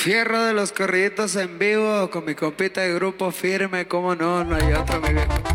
Fierro de los corriditos en vivo con mi compita de grupo firme, cómo no, no hay otro, mi viejo.